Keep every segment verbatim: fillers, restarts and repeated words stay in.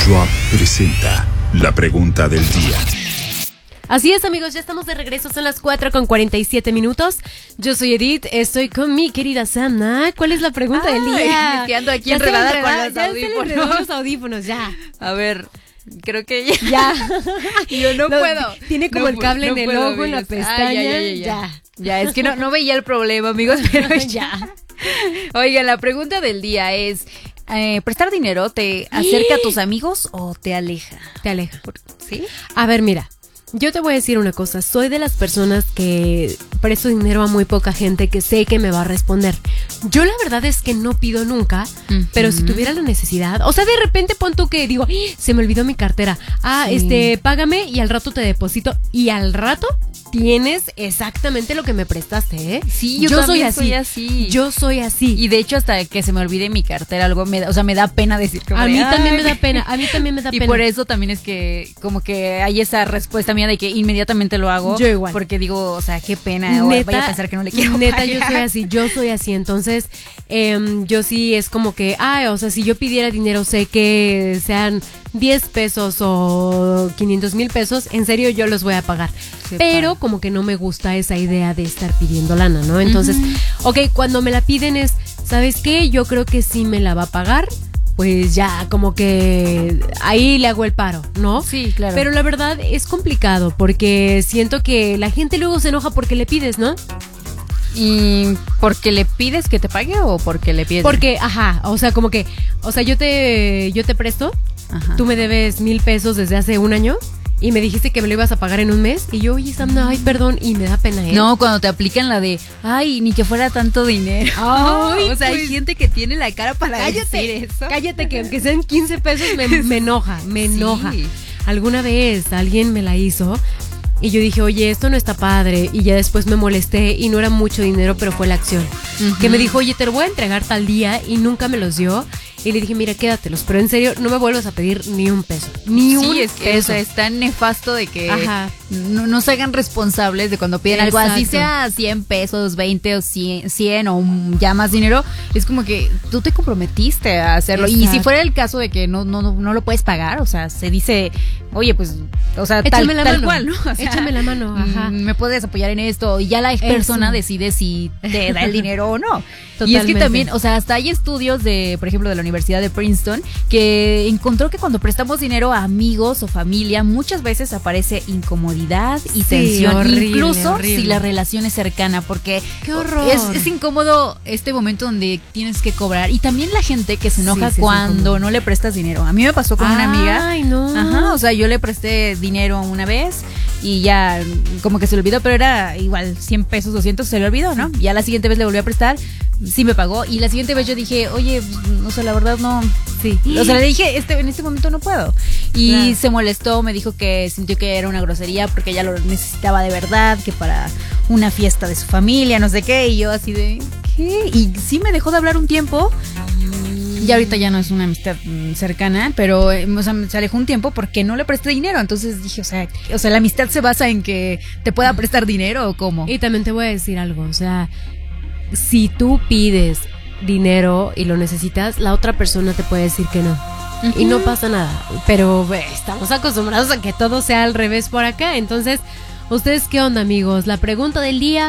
Drop presenta la pregunta del día. Así es, amigos, ya estamos de regreso, son las cuatro con cuarenta y siete minutos. Yo soy Edith, estoy con mi querida Sana. ¿Cuál es la pregunta Ay, del día? que ando aquí Ya enredada se con enreda- los ya se le audífonos. enredó los audífonos, ya. A ver, creo que ya. Ya. Yo no, No, puedo. Tiene como No el pu- cable no en el puedo, ojo, en la amigos. pestaña. Ah, ya, ya, ya, ya. ya. Ya, es que no, no veía el problema, amigos, pero ya. Ya. Oigan, la pregunta del día es, eh, ¿prestar dinero te acerca a tus amigos o te aleja? Te aleja. ¿Sí? A ver, mira, yo te voy a decir una cosa. Soy de las personas que presto dinero a muy poca gente que sé que me va a responder. Yo la verdad es que no pido nunca, Ujú. pero si tuviera la necesidad, o sea, de repente pon tú que digo, ¡Ah! Se me olvidó mi cartera. Ah, Sí. este, págame y al rato te deposito. Y al rato tienes exactamente lo que me prestaste, ¿eh? Sí, yo también soy así. Yo soy así. Y de hecho, hasta que se me olvide mi cartera, algo me da, o sea, me da pena decir como a de, mí también "Ay". me da pena, a mí también me da Y pena. por eso también es que como que hay esa respuesta mía de que inmediatamente lo hago. Yo igual. Porque digo, o sea, qué pena, o vaya a pensar que no le quiero neta, pagar. yo soy así, yo soy así, entonces em, yo sí es como que, ah, o sea, si yo pidiera dinero, sé que sean diez pesos o quinientos mil pesos, en serio yo los voy a pagar, Qué pero padre. como que no me gusta esa idea de estar pidiendo lana, ¿no? Entonces, ok, cuando me la piden es, ¿sabes qué? Yo creo que sí me la va a pagar, pues ya, como que ahí le hago el paro, ¿no? Sí, claro. Pero la verdad es complicado porque siento que la gente luego se enoja porque le pides, ¿no? ¿Y porque le pides que te pague o porque le pides? Porque, ajá, o sea, como que, o sea, yo te, yo te presto, Ajá. tú me debes mil pesos desde hace un año y me dijiste que me lo ibas a pagar en un mes y yo, oye, Sam, ay, perdón, y me da pena, ¿eh? No, cuando te aplican la de, ay, ni que fuera tanto dinero. Ay, o sea, hay pues, gente que tiene la cara para cállate, decir eso. cállate, que aunque sean quince pesos me, me enoja, me Sí. enoja. Alguna vez alguien me la hizo y yo dije, oye, esto no está padre, y ya después me molesté y no era mucho dinero, pero fue la acción. Ujú. Que me dijo, oye, te lo voy a entregar tal día y nunca me los dio. Y le dije, mira, quédatelos, pero en serio, no me vuelvas a pedir ni un peso. Ni un Sí, es que o peso. sea, es tan nefasto de que Ajá. no, no se hagan responsables de cuando piden algo, así Exacto. sea cien pesos, veinte o cien, cien o un- ya más dinero. Es como que tú te comprometiste a hacerlo. Y si Exacto. fuera el caso de que no, no, no, no lo puedes pagar, o sea, se dice, oye, pues, o sea, tal, Échame la tal mano. cual, ¿no? O sea, Échame la mano, ajá. mm, me puedes apoyar en esto. Y ya la persona decide si te da el dinero o no. Y es que Totalmente. también, o sea, hasta hay estudios de, por ejemplo, de la Universidad de Princeton, que encontró que cuando prestamos dinero a amigos o familia, muchas veces aparece incomodidad y Sí, tensión, horrible, incluso horrible. si la relación es cercana, porque ¡Qué horror! Es, es incómodo este momento donde tienes que cobrar. Y también la gente que se enoja Sí, sí, es cuando incómodo. no le prestas dinero. A mí me pasó con una amiga. Ay, no. Ajá, o sea, yo le presté dinero una vez y ya como que se le olvidó, pero era igual cien pesos, doscientos, se le olvidó, ¿no? Ya la siguiente vez le volví a prestar, sí me pagó, y la siguiente vez yo dije, oye, o sea, la verdad no, Sí. o sea, le dije, este, en este momento no puedo. Y Claro. se molestó, me dijo que sintió que era una grosería porque ella lo necesitaba de verdad, que para una fiesta de su familia, no sé qué, y yo así de, ¿qué? Y sí me dejó de hablar un tiempo. Y ahorita ya no es una amistad mm, cercana, pero eh, o sea, se alejó un tiempo porque no le presté dinero. Entonces dije, o sea, o sea, la amistad se basa en que te pueda prestar dinero o cómo. Y también te voy a decir algo, o sea, si tú pides dinero y lo necesitas, la otra persona te puede decir que no. Y no pasa nada, pero eh, estamos acostumbrados a que todo sea al revés por acá. Entonces, ¿ustedes qué onda, amigos? La pregunta del día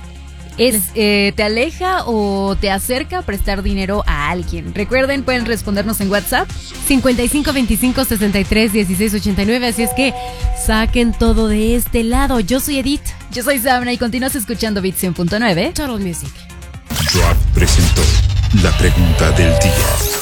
Es, eh, ¿te aleja o te acerca a prestar dinero a alguien? Recuerden, pueden respondernos en WhatsApp. cincuenta y cinco veinticinco sesenta y tres dieciséis ochenta y nueve. Así es que saquen todo de este lado. Yo soy Edith. Yo soy Sabna y continúas escuchando Beat cien punto nueve. Total Music. Drop presentó la pregunta del día.